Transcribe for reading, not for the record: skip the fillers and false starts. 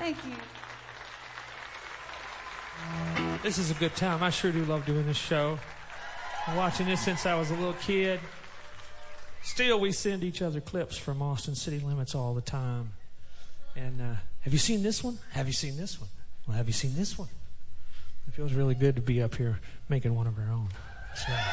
Thank you. This is a good time. I sure do love doing this show. I'm watching this since I was a little kid. Still, we send each other clips from Austin City Limits all the time. And have you seen this one? Have you seen this one? Well, have you seen this one? It feels really good to be up here making one of our own. So.